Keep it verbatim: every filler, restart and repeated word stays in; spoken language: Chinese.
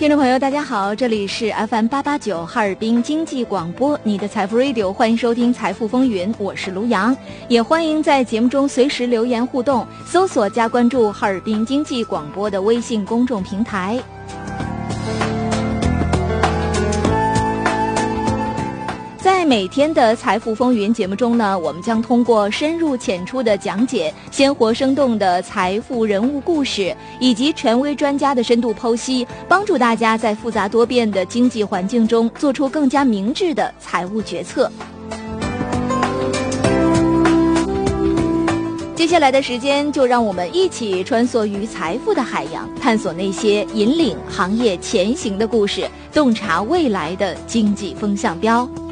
听众朋友大家好，这里是 F M 八八九哈尔滨经济广播，你的财富 Radio， 欢迎收听财富风云，我是卢阳，也欢迎在节目中随时留言互动，搜索加关注哈尔滨经济广播的微信公众平台。在每天的财富风云节目中呢，我们将通过深入浅出的讲解、鲜活生动的财富人物故事以及权威专家的深度剖析，帮助大家在复杂多变的经济环境中做出更加明智的财务决策。接下来的时间，就让我们一起穿梭于财富的海洋，探索那些引领行业前行的故事，洞察未来的经济风向标。